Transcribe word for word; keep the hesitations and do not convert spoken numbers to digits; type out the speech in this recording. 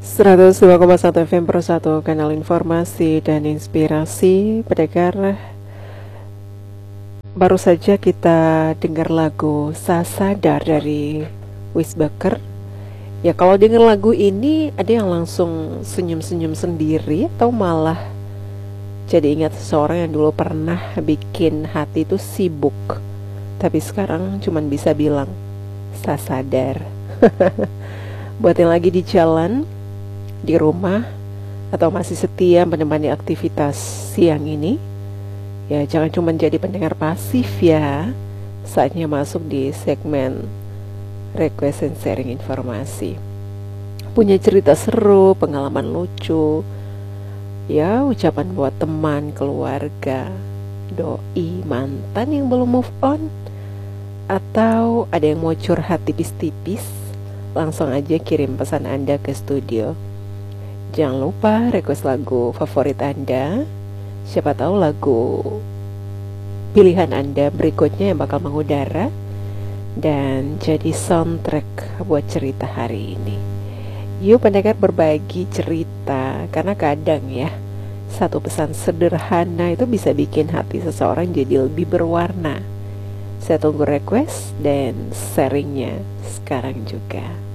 seratus dua koma satu F M Pro satu, kanal informasi dan inspirasi pendengar. Baru saja kita dengar lagu Sasadar dari Wisbaker. Ya, kalau dengar lagu ini ada yang langsung senyum-senyum sendiri atau malah jadi ingat seseorang yang dulu pernah bikin hati itu sibuk, tapi sekarang cuman bisa bilang sasadar. Buat yang lagi di jalan, di rumah, atau masih setia menemani aktivitas siang ini, ya jangan cuma jadi pendengar pasif ya. Saatnya masuk di segmen request and sharing informasi. Punya cerita seru, pengalaman lucu, ya ucapan buat teman, keluarga, doi, mantan yang belum move on, atau ada yang mau curhat tipis-tipis, langsung aja kirim pesan Anda ke studio. Jangan lupa request lagu favorit Anda. Siapa tahu lagu pilihan Anda berikutnya yang bakal mengudara dan jadi soundtrack buat cerita hari ini. Yuk pendengar berbagi cerita, karena kadang ya satu pesan sederhana itu bisa bikin hati seseorang jadi lebih berwarna. Saya tunggu request dan sharingnya sekarang juga.